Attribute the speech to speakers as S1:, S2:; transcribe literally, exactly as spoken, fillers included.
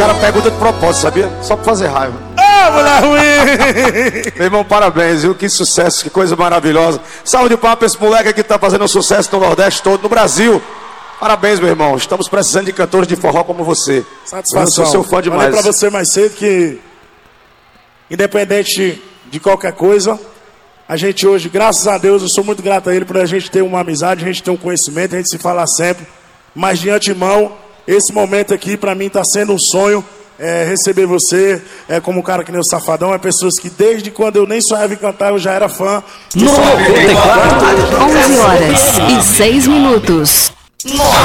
S1: caras perguntam de propósito, sabia? Só pra fazer raiva.
S2: Ah, mulher ruim!
S1: Meu irmão, parabéns, viu? Que sucesso, que coisa maravilhosa. Salve de palmas pra esse moleque que tá fazendo um sucesso no Nordeste todo, no Brasil. Parabéns, meu irmão. Estamos precisando de cantores de forró como você.
S2: Satisfação.
S1: Eu sou seu fã demais.
S2: Falei pra você mais cedo que, independente de qualquer coisa, a gente hoje, graças a Deus, eu sou muito grato a ele por a gente ter uma amizade, a gente ter um conhecimento, a gente se falar sempre. Mas de antemão, esse momento aqui pra mim tá sendo um sonho. É, receber você é, como um cara que nem o Safadão. É pessoas que desde quando eu nem sonhava em cantar eu já era fã.
S3: noventa e quatro, onze horas e seis minutos.